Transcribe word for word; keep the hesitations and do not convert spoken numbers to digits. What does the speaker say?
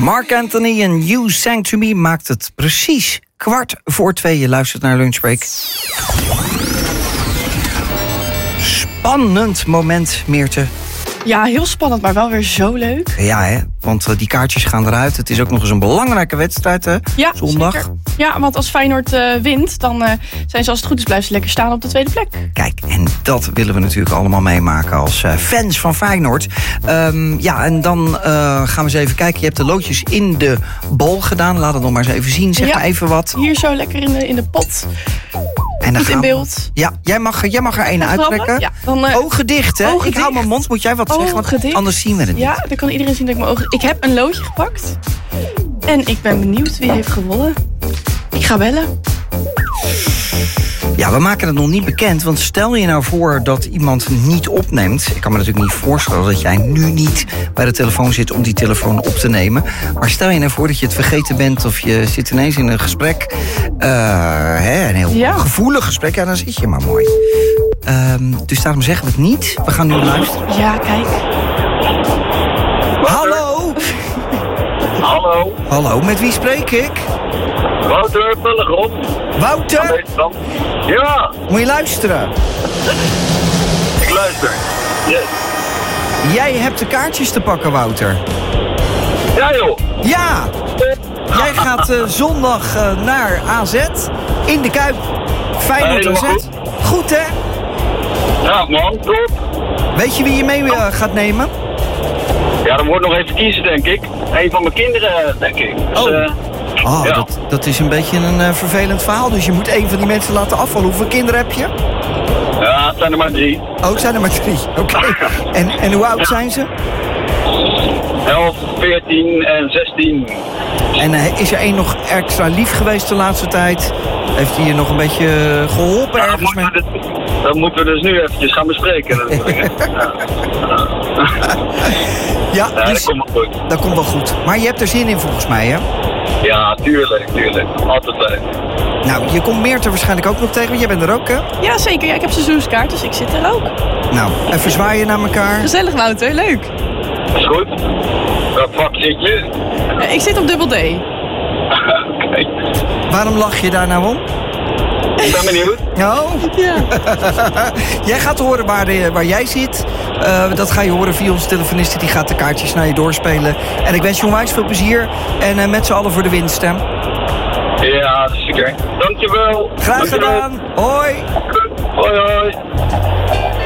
Mark Anthony en You Sang To Me maakt het precies kwart voor twee. Je luistert naar Lunchbreak. Spannend moment, Meerte. Ja, heel spannend, maar wel weer zo leuk. Ja, hè? Want uh, die kaartjes gaan eruit. Het is ook nog eens een belangrijke wedstrijd, hè? Ja, zondag. Zeker. Ja, want als Feyenoord uh, wint, dan uh, zijn ze als het goed is blijven ze lekker staan op de tweede plek. Kijk, en dat willen we natuurlijk allemaal meemaken als uh, fans van Feyenoord. Um, ja, en dan uh, gaan we eens even kijken. Je hebt de loodjes in de bol gedaan. Laat het nog maar eens even zien. Zeg ja, maar even wat. Hier zo lekker in de, in de pot. En dan goed in beeld. Ja, jij mag, jij mag er een uittrekken. Ja, dan, uh, ogen dicht, hè? Ogen ik hou dicht. mijn mond. Moet jij wat ogen zeggen? Want dicht. anders zien we het niet. Ja, dan kan iedereen zien dat ik mijn ogen... Ik heb een loodje gepakt. En ik ben benieuwd wie heeft gewonnen. Ik ga bellen. Ja, we maken het nog niet bekend. Want stel je nou voor dat iemand niet opneemt. Ik kan me natuurlijk niet voorstellen dat jij nu niet bij de telefoon zit om die telefoon op te nemen. Maar stel je nou voor dat je het vergeten bent of je zit ineens in een gesprek. Uh, hè, een heel ja. gevoelig gesprek. Ja, dan zit je maar mooi. Um, dus daarom zeggen we het niet. We gaan nu luisteren. Ja, kijk. Hallo. Hallo. Hallo, met wie spreek ik? Wouter Pellegrom. Wouter? Ja. Moet je luisteren? Ik luister. Yes. Jij hebt de kaartjes te pakken, Wouter. Ja, joh. Ja. Jij gaat uh, zondag uh, naar A Z in de Kuip. Feyenoord A Z. Goed. goed, hè? Ja, man. Top. Weet je wie je mee uh, gaat nemen? Ja, dan wordt nog even kiezen, denk ik. Een van mijn kinderen, denk ik. Dus, oh, uh, oh ja. dat, dat is een beetje een uh, vervelend verhaal. Dus je moet een van die mensen laten afvallen. Hoeveel kinderen heb je? Ja, het zijn er maar drie. Oh, het zijn er maar drie. Oké. Okay. en, en hoe oud zijn ze? elf, veertien en zestien. En uh, is er één nog extra lief geweest de laatste tijd? Heeft hij je nog een beetje geholpen ja, ergens mee? Dat, dat moeten we dus nu eventjes gaan bespreken. ja, ja, ja dus, dat komt wel goed. Dat komt wel goed. Maar je hebt er zin in volgens mij, hè? Ja, tuurlijk, tuurlijk. Altijd leuk. Nou, je komt Meerte waarschijnlijk ook nog tegen. Jij bent er ook, hè? Ja, zeker. Ja, ik heb seizoenskaart, dus ik zit er ook. Nou, even zwaaien naar elkaar. Gezellig, Wouter. Leuk. Is goed. Wat vak zit je? Ja, ik zit op dubbel D. Oké. Okay. Waarom lach je daar nou om? Ik ben benieuwd. Oh? Ja. Jij gaat horen waar, de, waar jij zit. Uh, dat ga je horen via onze telefoniste. Die gaat de kaartjes naar je doorspelen. En ik wens je onwijs veel plezier. En uh, met z'n allen voor de winst, hè? Ja, zeker. Dankjewel. Graag gedaan. Hoi. Hoi, hoi.